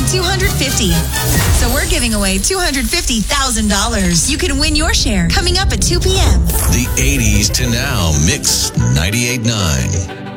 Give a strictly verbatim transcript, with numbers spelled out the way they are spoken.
two hundred fifty dollars. So we're giving away two hundred fifty thousand dollars. You can win your share coming up at two p.m. The eighties to now Mix ninety-eight point nine.